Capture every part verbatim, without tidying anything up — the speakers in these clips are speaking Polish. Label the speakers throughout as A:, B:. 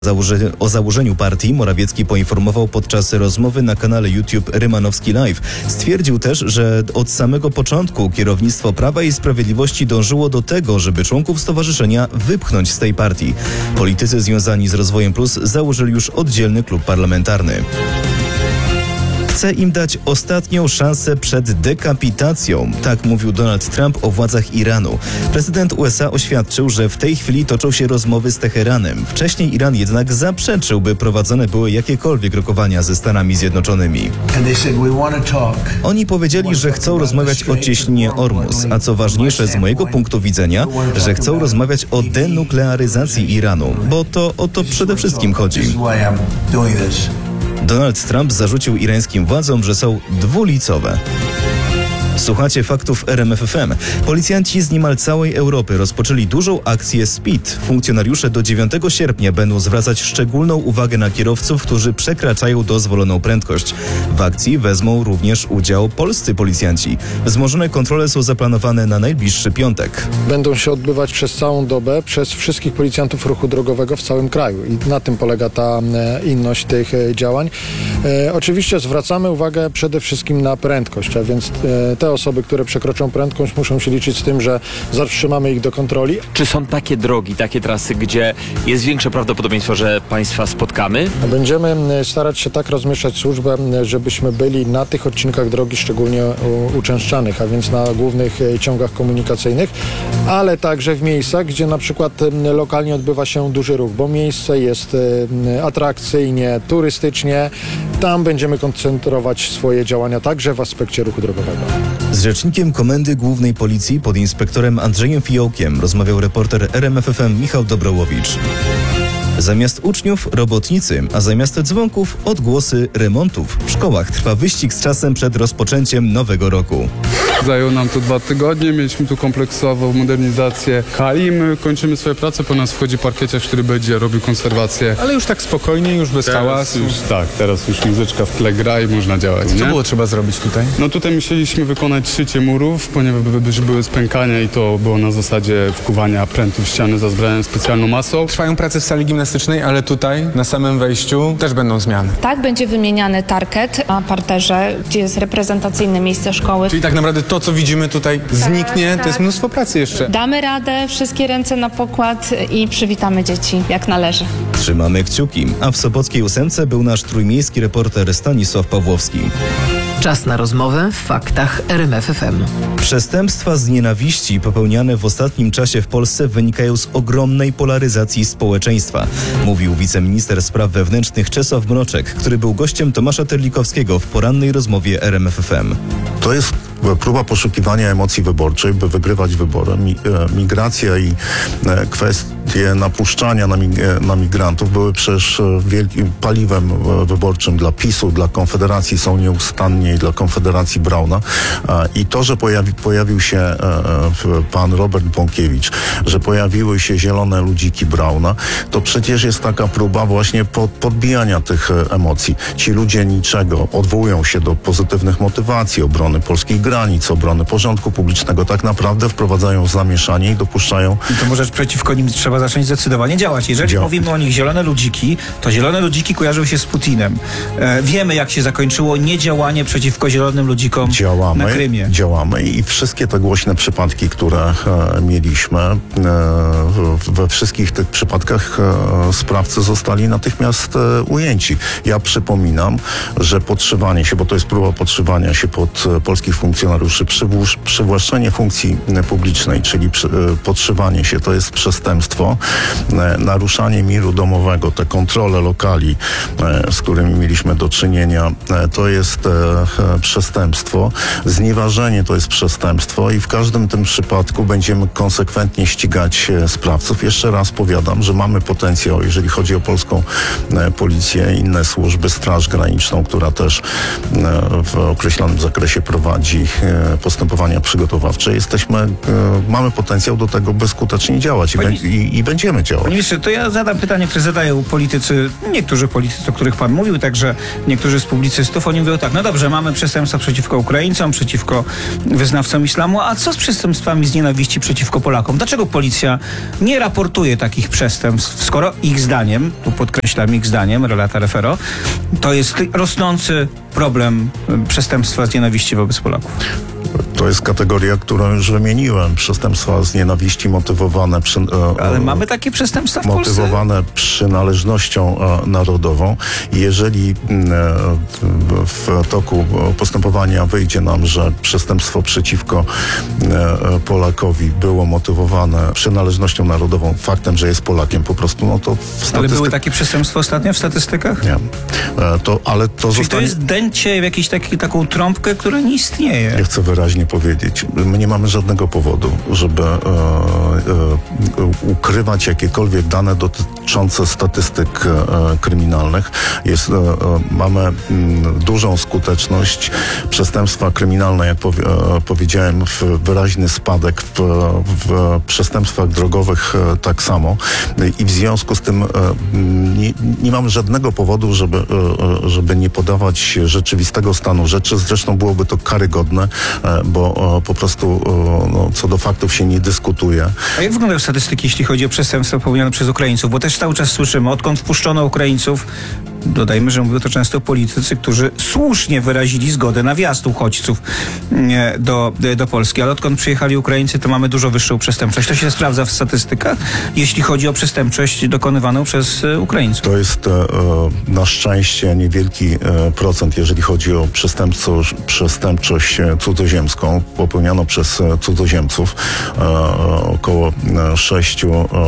A: Założe, o założeniu partii Morawiecki poinformował podczas rozmowy na kanale YouTube Rymanowski Live. Stwierdził też, że od samego początku kierownictwo Prawa i Sprawiedliwości dążyło do tego, żeby członków stowarzyszenia wypchnąć z tej partii. Politycy związani z Rozwojem Plus założyli już oddzielny klub parlamentarny. Chce im dać ostatnią szansę przed dekapitacją. Tak mówił Donald Trump o władzach Iranu. Prezydent U S A oświadczył, że w tej chwili toczą się rozmowy z Teheranem. Wcześniej Iran jednak zaprzeczył, by prowadzone były jakiekolwiek rokowania ze Stanami Zjednoczonymi. Oni powiedzieli, że chcą rozmawiać o cieśninie Ormus, a co ważniejsze z mojego punktu widzenia, że chcą rozmawiać o denuklearyzacji Iranu, bo to o to przede wszystkim chodzi. Donald Trump zarzucił irańskim władzom, że są dwulicowe. Słuchacie faktów R M F F M. Policjanci z niemal całej Europy rozpoczęli dużą akcję Speed. Funkcjonariusze do dziewiątego sierpnia będą zwracać szczególną uwagę na kierowców, którzy przekraczają dozwoloną prędkość. W akcji wezmą również udział polscy policjanci. Wzmożone kontrole są zaplanowane na najbliższy piątek.
B: Będą się odbywać przez całą dobę przez wszystkich policjantów ruchu drogowego w całym kraju i na tym polega ta inność tych działań. E, oczywiście zwracamy uwagę przede wszystkim na prędkość, a więc e, te osoby, które przekroczą prędkość, muszą się liczyć z tym, że zatrzymamy ich do kontroli.
C: Czy są takie drogi, takie trasy, gdzie jest większe prawdopodobieństwo, że państwa spotkamy?
B: Będziemy starać się tak rozmieszczać służbę, żebyśmy byli na tych odcinkach drogi szczególnie uczęszczanych, a więc na głównych ciągach komunikacyjnych, ale także w miejscach, gdzie na przykład lokalnie odbywa się duży ruch, bo miejsce jest atrakcyjnie, turystycznie. Tam będziemy koncentrować swoje działania także w aspekcie ruchu drogowego.
A: Z rzecznikiem Komendy Głównej Policji podinspektorem Andrzejem Fiołkiem rozmawiał reporter R M F F M Michał Dobrołowicz. Zamiast uczniów robotnicy, a zamiast dzwonków odgłosy remontów. W szkołach trwa wyścig z czasem przed rozpoczęciem nowego roku.
D: Zajęło nam to dwa tygodnie, mieliśmy tu kompleksową modernizację hali, my kończymy swoje prace, po nas wchodzi parkieciarz, który będzie robił konserwację.
E: Ale już tak spokojnie, już bez
D: Teraz
E: hałasu.
D: już, tak, teraz już muzyczka w tle gra i można działać,
E: Co
D: nie?
E: było trzeba zrobić tutaj?
D: No tutaj musieliśmy wykonać szycie murów, ponieważ były spękania i to było na zasadzie wkuwania prętów ściany zazbrajanym specjalną masą.
E: Trwają prace w sali gimnastycznej, ale tutaj na samym wejściu też będą zmiany.
F: Tak, będzie wymieniany target na parterze, gdzie jest reprezentacyjne miejsce szkoły.
E: Czyli tak naprawdę to, co widzimy tutaj, zniknie.
F: tak.
E: To jest mnóstwo pracy jeszcze.
F: Damy radę, wszystkie ręce na pokład i przywitamy dzieci jak należy.
A: Trzymamy kciuki, a w Sopockiej ósemce był nasz trójmiejski reporter Stanisław Pawłowski.
G: Czas na rozmowę w faktach R M F F M.
A: Przestępstwa z nienawiści popełniane w ostatnim czasie w Polsce wynikają z ogromnej polaryzacji społeczeństwa, mówił wiceminister spraw wewnętrznych Czesław Mroczek, który był gościem Tomasza Terlikowskiego w porannej rozmowie R M F F M.
H: To jest próba poszukiwania emocji wyborczej, by wygrywać wybory. Migracja i kwestie napuszczania na, mig- na migrantów były przecież wielkim paliwem wyborczym dla PiSu, dla Konfederacji, są nieustannie i dla Konfederacji Brauna. I to, że pojawi, pojawił się pan Robert Bąkiewicz, że pojawiły się zielone ludziki Brauna, to przecież jest taka próba właśnie pod, podbijania tych emocji. Ci ludzie niczego odwołują się do pozytywnych motywacji, obrony polskich granic, obrony porządku publicznego, tak naprawdę wprowadzają zamieszanie i dopuszczają...
I: I to może przeciwko nim trzeba zacząć zdecydowanie działać. Jeżeli
H: Dział.
I: mówimy o nich zielone ludziki, to zielone ludziki kojarzą się z Putinem. E, wiemy, jak się zakończyło niedziałanie przeciwko zielonym ludzikom
H: działamy,
I: na Krymie.
H: Działamy i wszystkie te głośne przypadki, które e, mieliśmy, e, we wszystkich tych przypadkach e, sprawcy zostali natychmiast e, ujęci. Ja przypominam, że podszywanie się, bo to jest próba podszywania się pod e, polskich funkcjonariuszy, przywłaszczenie przywłaszczenie funkcji publicznej, czyli przy, podszywanie się, to jest przestępstwo. Naruszanie miru domowego, te kontrole lokali, z którymi mieliśmy do czynienia, to jest przestępstwo. Znieważenie to jest przestępstwo i w każdym tym przypadku będziemy konsekwentnie ścigać sprawców. Jeszcze raz powiadam, że mamy potencjał, jeżeli chodzi o polską policję, inne służby, Straż Graniczną, która też w określonym zakresie prowadzi postępowania przygotowawcze. Jesteśmy, mamy potencjał do tego, by skutecznie działać i, i, i, i będziemy działać.
I: Panie ministrze, to ja zadam pytanie, które zadają politycy, niektórzy politycy, o których pan mówił, także niektórzy z publicystów. Oni mówią tak, no dobrze, mamy przestępstwa przeciwko Ukraińcom, przeciwko wyznawcom islamu, a co z przestępstwami z nienawiści przeciwko Polakom? Dlaczego policja nie raportuje takich przestępstw, skoro ich zdaniem, tu podkreślam ich zdaniem, relata refero, to jest rosnący problem przestępstwa z nienawiści wobec Polaków?
H: To jest kategoria, którą już wymieniłem. Przestępstwa z nienawiści motywowane przy,
I: Ale e, mamy takie przestępstwa w
H: motywowane
I: Polsce?
H: przynależnością e, narodową. Jeżeli e, w toku postępowania wyjdzie nam, że przestępstwo przeciwko e, Polakowi było motywowane przynależnością narodową, faktem, że jest Polakiem po prostu, no to w statystyk...
I: Ale były takie przestępstwa ostatnio w statystykach?
H: Nie. E, to, ale to
I: Czyli
H: zostanie...
I: to jest dęcie w jakąś taki, taką trąbkę, która nie istnieje.
H: Ja chcę wyraźnie powiedzieć, my nie mamy żadnego powodu, żeby e, e, ukrywać jakiekolwiek dane dotyczące statystyk e, kryminalnych. Jest, e, mamy m, dużą skuteczność. Przestępstwa kryminalne, jak powie, e, powiedziałem, w wyraźny spadek w, w przestępstwach drogowych e, tak samo. I w związku z tym e, nie, nie mamy żadnego powodu, żeby, e, żeby nie podawać rzeczywistego stanu rzeczy. Zresztą byłoby to karygodne, e, bo o, po prostu o, no, co do faktów się nie dyskutuje.
I: A jak wyglądają statystyki, jeśli chodzi o przestępstwa popełniane przez Ukraińców? Bo też cały czas słyszymy, odkąd wpuszczono Ukraińców, dodajmy, że mówią to często politycy, którzy słusznie wyrazili zgodę na wjazd uchodźców nie, do, do Polski, ale odkąd przyjechali Ukraińcy, to mamy dużo wyższą przestępczość. To się sprawdza w statystykach, jeśli chodzi o przestępczość dokonywaną przez e, Ukraińców.
H: To jest e, na szczęście niewielki e, procent, jeżeli chodzi o przestępczość, przestępczość cudzoziemską, popełnianą przez cudzoziemców, e, około sześć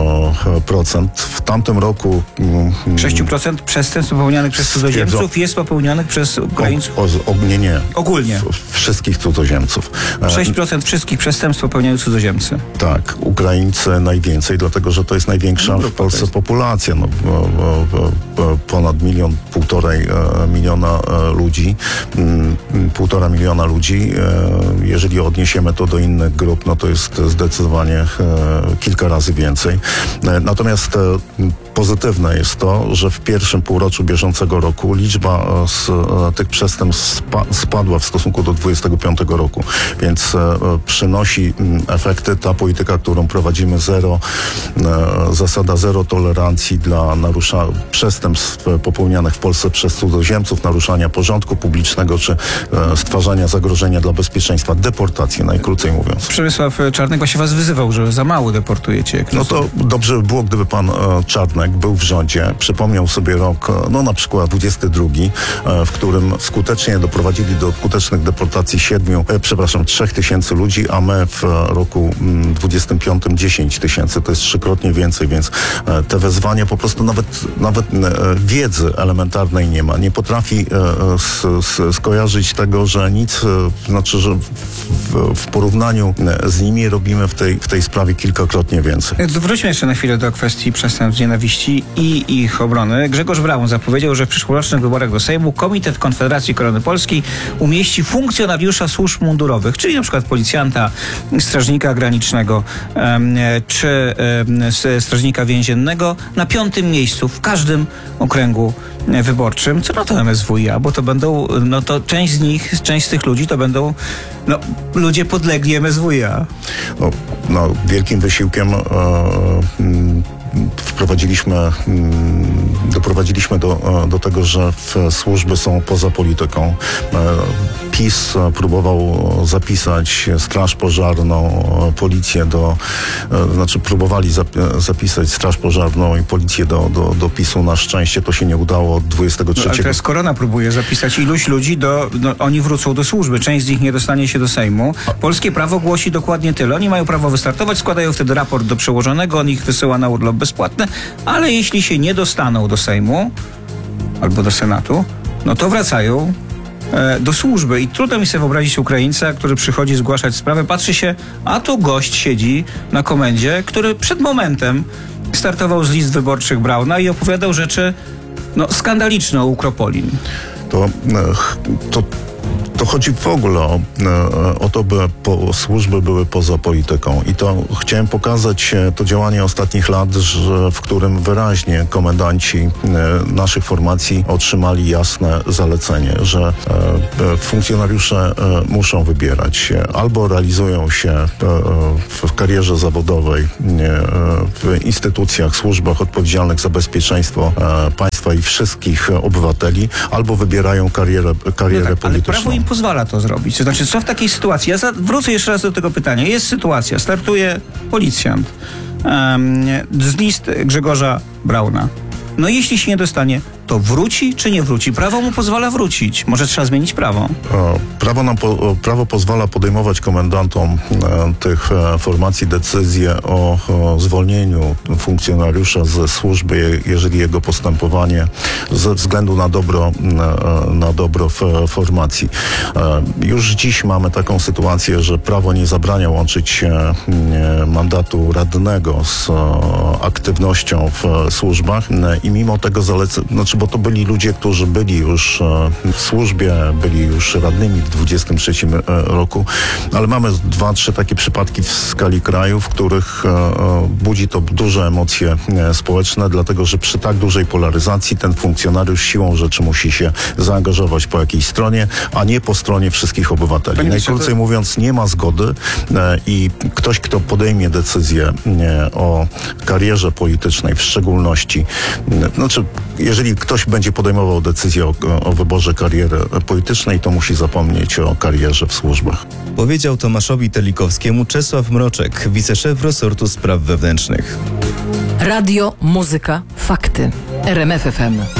H: procent. W tamtym roku... Mm,
I: sześć procent przestępstw popełnianych przez cudzoziemców jest popełnianych przez Ukraińców?
H: O, o, nie, nie.
I: Ogólnie?
H: W, wszystkich cudzoziemców.
I: sześć procent wszystkich przestępstw popełniają cudzoziemcy.
H: Tak, Ukraińcy najwięcej, dlatego że to jest największa w Polsce populacja. No, bo, bo, bo ponad milion, półtorej miliona ludzi, półtora miliona ludzi. Jeżeli odniesiemy to do innych grup, no to jest zdecydowanie kilka razy więcej. Natomiast pozytywne jest to, że w pierwszym półroczu bieżącego roku liczba z tych przestępstw spa, spadła w stosunku do dwudziestego piątego roku, więc e, przynosi m, efekty ta polityka, którą prowadzimy, zero, e, zasada zero tolerancji dla narusza przestępstw popełnianych w Polsce przez cudzoziemców, naruszania porządku publicznego czy e, stwarzania zagrożenia dla bezpieczeństwa, deportacji, najkrócej mówiąc.
I: Przemysław Czarnek właśnie was wyzywał, że za mało deportujecie.
H: No to dobrze by było, gdyby pan e, Czarnek był w rządzie, przypomniał sobie rok, no na przykład dwudziesty drugi, e, w którym skutecznie doprowadzili do skutecznych deportacji siedmiu, e, przepraszam, trzech tysięcy ludzi, a my w roku mm, dwudziestym piątym dziesięć tysięcy, to jest trzykrotnie więcej, więc e, te wezwania po prostu nawet, nawet e, wiedzy elementarnej nie ma. Nie potrafi e, s, s, skojarzyć tego, że nic, e, znaczy, że w, w, w porównaniu z nimi robimy w tej, w tej sprawie kilkakrotnie więcej.
I: Wróćmy jeszcze na chwilę do kwestii przestępstw z nienawiści i ich obrony. Grzegorz Braun zapowiedział, że w przyszłorocznych wyborach do Sejmu Komitet Konfederacji Korony Polskiej umieści funkcjonariusza służb mundurowych, czyli na przykład policjanta, strażnika granicznego um, czy um, strażnika więziennego na piątym miejscu w każdym okręgu wyborczym. Co na to M S W iA? Bo to będą, no to część z nich, część z tych ludzi to będą no, ludzie podlegli M S W iA.
H: No, no, wielkim wysiłkiem e, m, wprowadziliśmy, doprowadziliśmy do, do tego, że służby są poza polityką. PiS próbował zapisać Straż Pożarną, policję do, znaczy próbowali zapisać Straż Pożarną i policję do, do, do PiSu. Na szczęście to się nie udało od dwudziestego trzeciego.
I: No, ale teraz Korona próbuje zapisać iluś ludzi, do, no, oni wrócą do służby. Część z nich nie dostanie się do Sejmu. Polskie prawo głosi dokładnie tyle. Oni mają prawo wystartować, składają wtedy raport do przełożonego, on ich wysyła na urlop bezpłatny, ale jeśli się nie dostaną do Sejmu albo do Senatu, no to wracają e, do służby. I trudno mi sobie wyobrazić Ukraińca, który przychodzi zgłaszać sprawę, patrzy się, a tu gość siedzi na komendzie, który przed momentem startował z list wyborczych Brauna i opowiadał rzeczy no, skandaliczne o Ukropolin.
H: To, to To chodzi w ogóle o, o to, by po, służby były poza polityką. I to chciałem pokazać to działanie ostatnich lat, że, w którym wyraźnie komendanci naszych formacji otrzymali jasne zalecenie, że funkcjonariusze muszą wybierać albo realizują się w karierze zawodowej w instytucjach, służbach odpowiedzialnych za bezpieczeństwo państwa i wszystkich obywateli, albo wybierają karierę, karierę
I: no tak,
H: polityczną.
I: Ale prawo im pozwala to zrobić. To znaczy, co w takiej sytuacji? Ja za, wrócę jeszcze raz do tego pytania. Jest sytuacja, startuje policjant um, z list Grzegorza Brauna. No jeśli się nie dostanie, to wróci czy nie wróci? Prawo mu pozwala wrócić. Może trzeba zmienić prawo?
H: Prawo, nam po, prawo pozwala podejmować komendantom e, tych e, formacji decyzję o, o zwolnieniu funkcjonariusza ze służby, je, jeżeli jego postępowanie ze względu na dobro, e, na dobro w, formacji. E, już dziś mamy taką sytuację, że prawo nie zabrania łączyć e, mandatu radnego z e, aktywnością w służbach e, i mimo tego zalecenia, znaczy bo to byli ludzie, którzy byli już w służbie, byli już radnymi w dwudziestym trzecim roku, ale mamy dwa, trzy takie przypadki w skali kraju, w których budzi to duże emocje społeczne, dlatego że przy tak dużej polaryzacji ten funkcjonariusz siłą rzeczy musi się zaangażować po jakiejś stronie, a nie po stronie wszystkich obywateli.
E: Panie
H: Najkrócej
E: to...
H: mówiąc, nie ma zgody i ktoś, kto podejmie decyzję o karierze politycznej w szczególności, znaczy, jeżeli ktoś będzie podejmował decyzję o, o wyborze kariery politycznej, to musi zapomnieć o karierze w służbach.
A: Powiedział Tomaszowi Telikowskiemu Czesław Mroczek, wiceszef resortu spraw wewnętrznych.
G: Radio, muzyka, fakty. R M F F M.